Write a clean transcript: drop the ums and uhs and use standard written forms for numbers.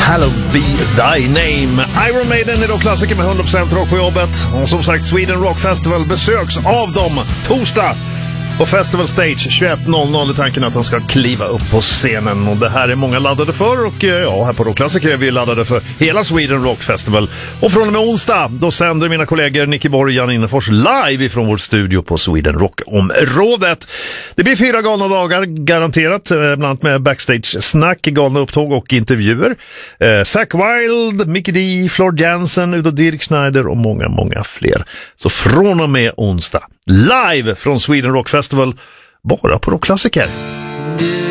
Hallowed be thy name. Iron Maiden är då klassiker med 100% rock på jobbet. Och som sagt, Sweden Rock Festival besöks av dem torsdag på Festival Stage 21.00 är tanken att de ska kliva upp på scenen. Och det här är många laddade för. Och ja, här på Rockklassiker är vi laddade för hela Sweden Rock Festival. Och från och med onsdag, då sänder mina kollegor Nicky Borg och Jan Innefors live ifrån vår studio på Sweden Rock-området. Det blir 4 galna dagar, garanterat. Bland annat med backstage-snack, galna upptåg och intervjuer. Zack Wilde, Mickey D, Floor Jansen, Udo Dirk Schneider och många, många fler. Så från och med onsdag, live från Sweden Rock Festival, bara på Rockklassiker.